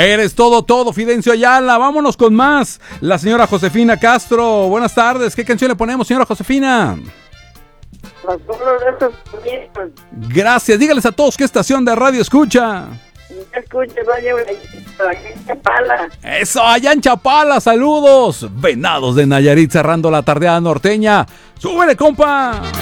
Eres todo, Fidencio Ayala. Vámonos con más. La señora Josefina Castro. Buenas tardes. ¿Qué canción le ponemos, señora Josefina? Gracias. Dígales a todos qué estación de radio escucha. Escucha, Radio en Chapala. Eso, allá en Chapala. Saludos. Venados de Nayarit cerrando la tardeada norteña. ¡Súbele, compa!